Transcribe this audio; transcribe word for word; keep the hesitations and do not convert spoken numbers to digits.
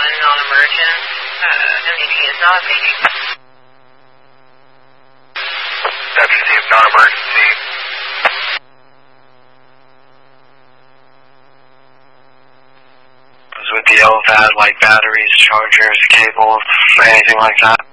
one, non-emergent. Uh, M D T is not updating. W C is non-emergency. With the L V A D, like batteries, chargers, cables, anything like that?